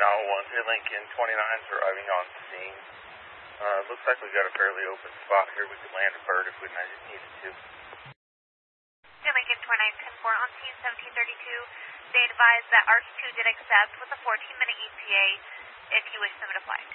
1, Lincoln 29's arriving on scene. Looks like we got a fairly open spot here. We could land a bird if we needed to. Lincoln 29-10-4 on scene 1732. They advised that RH2 did accept with a 14-minute ETA if you wish them to fly.